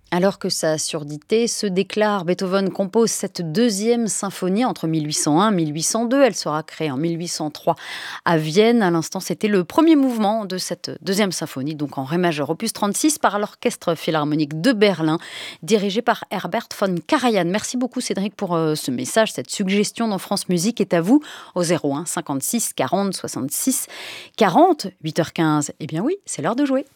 Alors que sa surdité se déclare, Beethoven compose cette deuxième symphonie entre 1801 et 1802. Elle sera créée en 1803 à Vienne. À l'instant, c'était le premier mouvement de cette deuxième symphonie, donc en ré majeur, opus 36, par l'Orchestre Philharmonique de Berlin, dirigé par Herbert von Karajan. Merci beaucoup Cédric pour ce message, cette suggestion dans France Musique est à vous au 01 56 40 66 40, 8h15. Eh bien oui, c'est l'heure de jouer.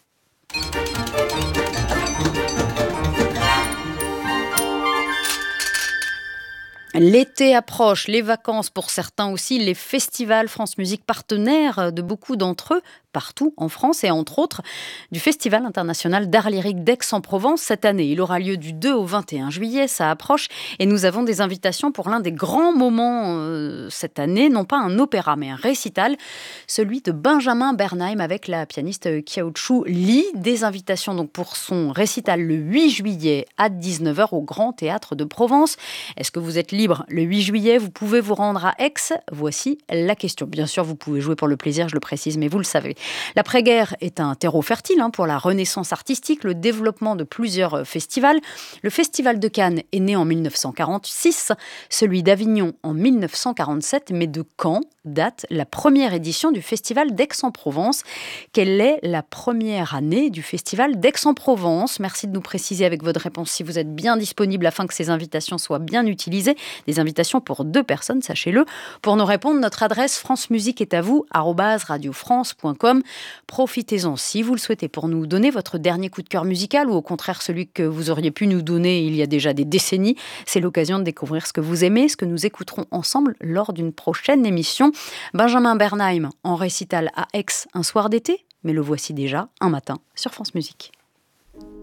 L'été approche, les vacances pour certains aussi, les festivals France Musique partenaires de beaucoup d'entre eux, partout en France et entre autres du Festival international d'art lyrique d'Aix-en-Provence cette année. Il aura lieu du 2 au 21 juillet, ça approche et nous avons des invitations pour l'un des grands moments cette année, non pas un opéra mais un récital, celui de Benjamin Bernheim avec la pianiste Qiao-Chu Li. Des invitations donc pour son récital le 8 juillet à 19h au Grand Théâtre de Provence. Est-ce que vous êtes libre le 8 juillet? Vous pouvez vous rendre à Aix? Voici la question. Bien sûr, vous pouvez jouer pour le plaisir, je le précise, mais vous le savez. L'après-guerre est un terreau fertile pour la renaissance artistique, le développement de plusieurs festivals. Le Festival de Cannes est né en 1946, celui d'Avignon en 1947, mais de quand date la première édition du Festival d'Aix-en-Provence? Quelle est la première année du Festival d'Aix-en-Provence? Merci de nous préciser avec votre réponse si vous êtes bien disponible afin que ces invitations soient bien utilisées. Des invitations pour 2 personnes, sachez-le. Pour nous répondre, notre adresse francemusique est à vous, @radiofrance.com. Profitez-en si vous le souhaitez pour nous donner votre dernier coup de cœur musical ou au contraire celui que vous auriez pu nous donner il y a déjà des décennies. C'est l'occasion de découvrir ce que vous aimez, ce que nous écouterons ensemble lors d'une prochaine émission. Benjamin Bernheim en récital à Aix un soir d'été, mais le voici déjà un matin sur France Musique.